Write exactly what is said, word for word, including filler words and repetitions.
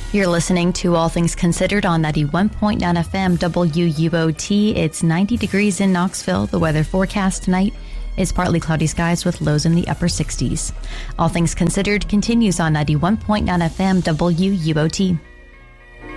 You're listening to All Things Considered on ninety-one point nine F M W U O T. It's ninety degrees in Knoxville. The weather forecast tonight is partly cloudy skies with lows in the upper sixties. All Things Considered continues on ninety-one point nine F M W U O T.